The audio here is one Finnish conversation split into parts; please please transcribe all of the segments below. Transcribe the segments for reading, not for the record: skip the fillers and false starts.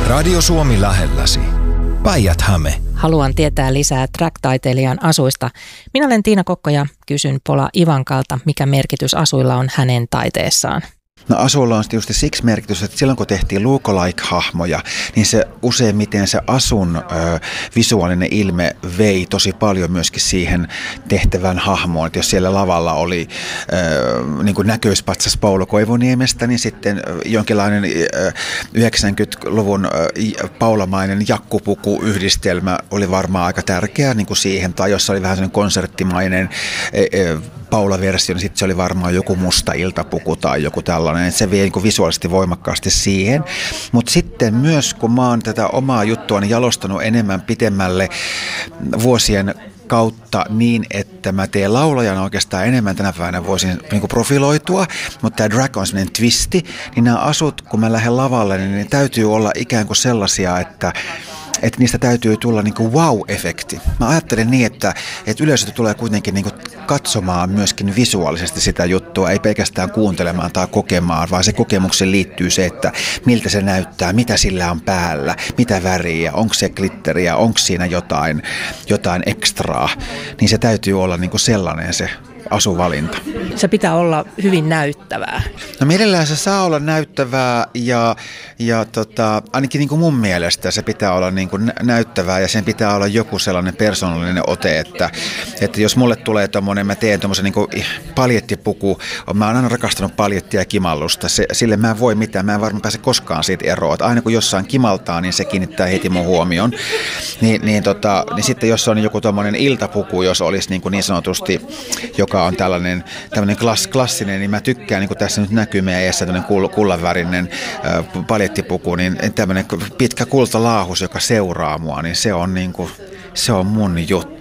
Radio Suomi lähelläsi. Päijät-Häme. Haluan tietää lisää track-taiteilijan asuista. Minä olen Tiina Kokko ja kysyn Pola Ivankalta, mikä merkitys asuilla on hänen taiteessaan. No asuilla on just siksi merkitys, että silloin kun tehtiin lookalike-hahmoja, niin se useimmiten se asun visuaalinen ilme vei tosi paljon myöskin siihen tehtävän hahmoon. Että jos siellä lavalla oli niin kuin näköispatsas Paula Koivuniemestä, niin sitten jonkinlainen 90-luvun paulamainen jakkupuku-yhdistelmä oli varmaan aika tärkeä niin kuin siihen. Tai jos oli vähän sellainen konserttimainen Paula-versio, niin sitten se oli varmaan joku musta iltapuku tai joku tällainen. Se vie niin visuaalisesti voimakkaasti siihen. Mutta sitten myös, kun mä oon tätä omaa juttuani jalostanut enemmän pitemmälle vuosien kautta niin, että mä teen laulajana oikeastaan enemmän tänä päivänä voisin niin profiloitua, mutta tämä drag on sellainen twisti, niin nämä asut, kun mä lähden lavalle, niin ne täytyy olla ikään kuin sellaisia, että niistä täytyy tulla niin kuin wow-efekti. Mä ajattelen niin, että yleisö tulee kuitenkin niin kuin katsomaan myöskin visuaalisesti sitä juttua, ei pelkästään kuuntelemaan tai kokemaan, vaan se kokemukseen liittyy se, että miltä se näyttää, mitä sillä on päällä, mitä väriä, onko se glitteriä, onko siinä jotain ekstraa. Niin se täytyy olla niin kuin sellainen se asuvalinta. Se pitää olla hyvin näyttävää. No mielellään se saa olla näyttävää ja ainakin niin kuin mun mielestä se pitää olla niin kuin näyttävää ja sen pitää olla joku sellainen persoonallinen ote, että jos mulle tulee tommonen, mä teen tommosen niin kuin paljettipuku, mä oon aina rakastanut paljettia ja kimallusta, sille mä en voi mitään, mä en varmaan pääse koskaan siitä eroon, että aina kun jossain kimaltaa, niin se kiinnittää heti mun huomion. Niin sitten jos on joku tommonen iltapuku, jos olisi niin sanotusti, joka on tällainen klassinen, niin mä tykkään, niin kuin tässä nyt näkyy meidän edessä tämmöinen kullanvärinen paljettipuku, niin tämmöinen pitkä kultalaahus, joka seuraa mua, niin se on mun juttu.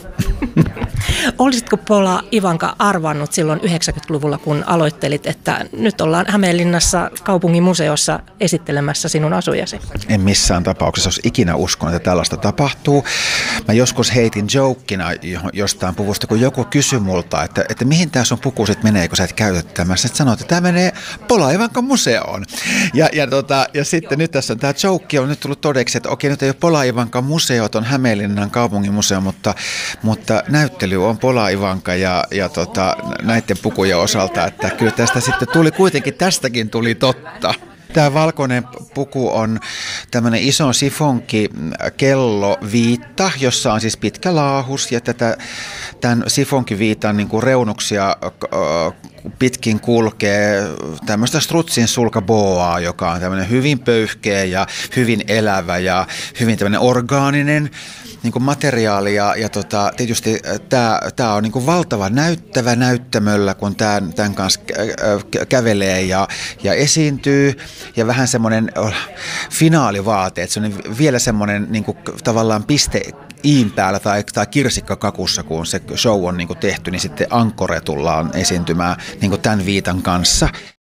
Olisitko Pola Ivanka arvannut silloin 90-luvulla, kun aloittelit, että nyt ollaan Hämeenlinnassa kaupungin museossa esittelemässä sinun asujasi? En missään tapauksessa olisi ikinä uskonut, että tällaista tapahtuu. Mä joskus heitin jokina jostain puvusta, kun joku kysyi multa, että mihin tää sun puku sit menee, kun sä et käytä tämän. Sitten sanoin, että tää menee Pola Ivankan museoon. Ja sitten nyt tässä on tää joke on nyt tullut todeksi, että okei, nyt ei ole Pola Ivankan museot, on Hämeenlinnan kaupungin museo, mutta näyttely on Pola Ivanka ja näiden pukujen osalta, että kyllä tästäkin tuli totta. Tämä valkoinen puku on tämmöinen iso sifonki kelloviitta, jossa on siis pitkä laahus ja tämän sifonkiviitan niin kuin reunuksia pitkin kulkee tämmöistä strutsin sulkaboaa, joka on tämmöinen hyvin pöyhkeä ja hyvin elävä ja hyvin tämmöinen orgaaninen niin kuin materiaali ja tietysti tämä on niin kuin valtava näyttävä näyttämöllä, kun tämän kanssa kävelee ja esiintyy ja vähän semmoinen finaalivaate, että se on vielä semmoinen niin kuin tavallaan piste iin päällä tai kirsikkakakussa, kun se show on niin kuin tehty, niin sitten ankore tullaan esiintymään niin kuin tämän viitan kanssa.